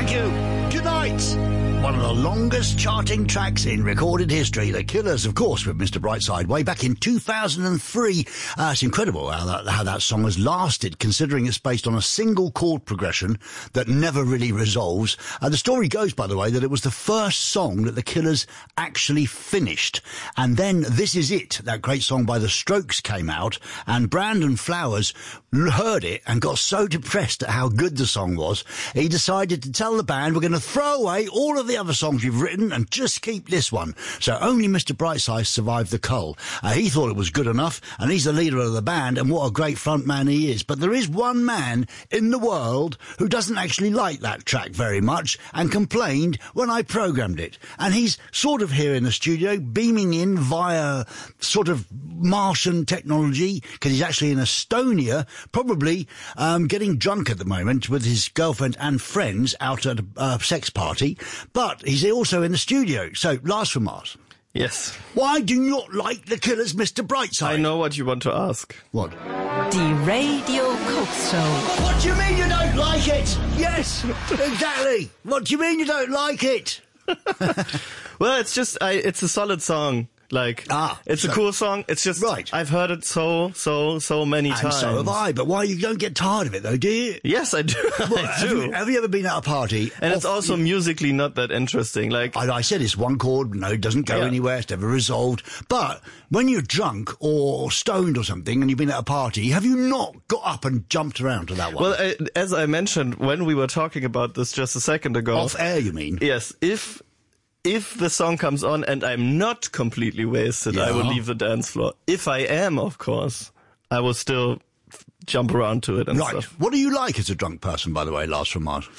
Thank you. Good night. One of the longest charting tracks in recorded history. The Killers, of course, with Mr. Brightside way back in 2003. It's incredible how that song has lasted, considering it's based on a single chord progression that never really resolves. The story goes, by the way, that it was the first song that the Killers actually finished. And then This Is It, that great song by The Strokes, came out, and Brandon Flowers heard it and got so depressed at how good the song was, he decided to tell the band, we're going to throw away all of the other songs you've written and just keep this one. So only Mr. Brightside survived the cull. He thought it was good enough, and he's the leader of the band, and what a great front man he is. But there is one man in the world who doesn't actually like that track very much and complained when I programmed it. And he's sort of here in the studio, beaming in via sort of Martian technology, because he's actually in Estonia, probably getting drunk at the moment with his girlfriend and friends out at a sex party. But he's also in the studio. So, Lars from Mars. Yes. Why do you not like the Killers, Mr. Brightside? I know what you want to ask. What? Die Radio Cox Show. What do you mean you don't like it? Yes, exactly. What do you mean you don't like it? Well, it's just, it's a solid song. Like, it's a cool song. It's just, right. I've heard it so many times. And so have I, but why you don't get tired of it though, do you? Yes, I do. Well, I do. Have you ever been at a party? And it's also musically not that interesting. Like, I said it's one chord, no, it doesn't go anywhere, it's never resolved. But when you're drunk or stoned or something and you've been at a party, have you not got up and jumped around to that one? Well, as I mentioned when we were talking about this just a second ago. Off air, you mean? Yes, if the song comes on and I'm not completely wasted, I will leave the dance floor. If I am, of course, I will still jump around to it and stuff. What do you like as a drunk person, by the way, Lars from Mars?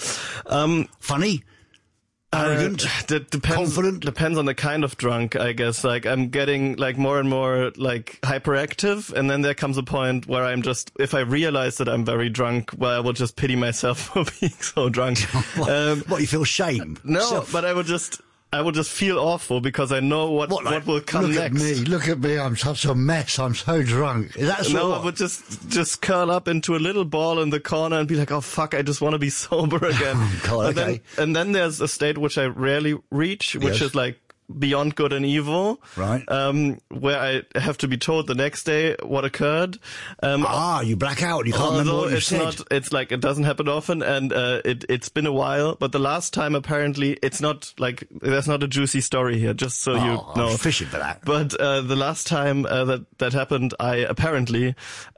Funny? Arrogant? Confident? Depends on the kind of drunk, I guess. Like, I'm getting, like, more and more, like, hyperactive, and then there comes a point where I'm just, if I realize that I'm very drunk, well, I will just pity myself for being so drunk. What, you feel shame? No, but I will just feel awful because I know what will come next. Look at me, I'm such a mess, I'm so drunk. Is that No, I would just curl up into a little ball in the corner and be like, oh fuck, I just want to be sober again. God, okay. And then there's a state which I rarely reach, which is like beyond good and evil. Right. Where I have to be told the next day what occurred. You black out, you can't remember what you said. It's like, it doesn't happen often, and it's been a while, but the last time apparently, it's not like, there's not a juicy story here, just so you know. I'm fishing for that. But the last time that happened, I apparently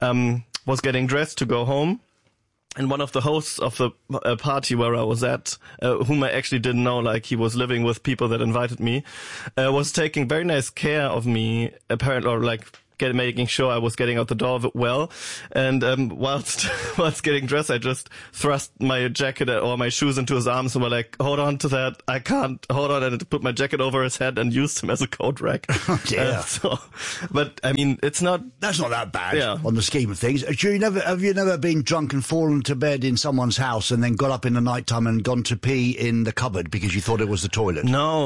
was getting dressed to go home. And one of the hosts of the party where I was at, whom I actually didn't know, like he was living with people that invited me, was taking very nice care of me, apparently, or like making sure I was getting out the door well. And whilst getting dressed, I just thrust my jacket or my shoes into his arms and were like, hold on to that. I can't hold on, and put my jacket over his head and used him as a coat rack. Oh dear. But I mean, that's not that bad on the scheme of things. Have you never been drunk and fallen to bed in someone's house and then got up in the night time and gone to pee in the cupboard because you thought it was the toilet?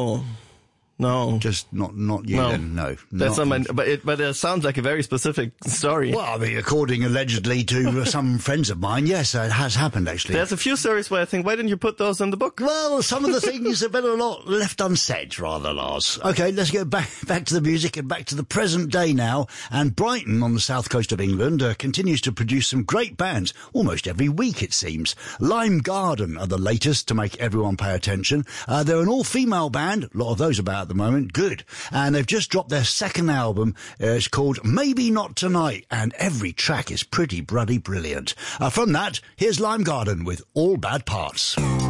No. Just not you then, no. That's not but it sounds like a very specific story. Well, I mean, according allegedly to some friends of mine, yes, it has happened actually. There's a few stories where I think, why didn't you put those in the book? Well, some of the things have been a lot left unsaid, rather, Lars. Okay, let's get back to the music and back to the present day now. And Brighton on the south coast of England continues to produce some great bands almost every week, it seems. Lime Garden are the latest to make everyone pay attention. They're an all-female band, a lot of those about at the moment, good. And they've just dropped their second album. It's called Maybe Not Tonight, and every track is pretty bloody brilliant. From that, here's Lime Garden with All Bad Parts.